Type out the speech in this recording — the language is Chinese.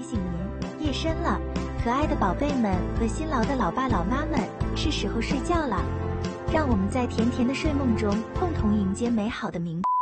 醒您，夜深了，可爱的宝贝们和辛劳的老爸老妈们，是时候睡觉了。让我们在甜甜的睡梦中，共同迎接美好的明天。